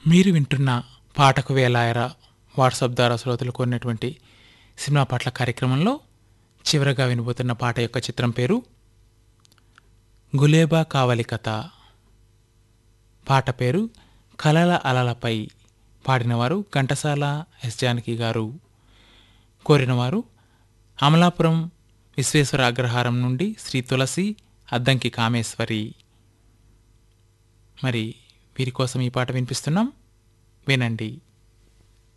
మీరు వింటున్న పాటకు వేలాయరా వాట్సాప్ ద్వారా శ్రోతలు కొన్నటువంటి సినిమా పాటల కార్యక్రమంలో చివరగా వినబోతున్న పాట యొక్క చిత్రం పేరు గులేబా కావలి కథ. పాట పేరు కలల అలలపై. పాడినవారు ఘంటసాల ఎస్ జానకి గారు. కోరినవారు అమలాపురం విశ్వేశ్వర అగ్రహారం నుండి శ్రీ తులసి అద్దంకి కామేశ్వరి. మరి వీరి కోసం ఈ పాట వినిపిస్తున్నాం, వినండి.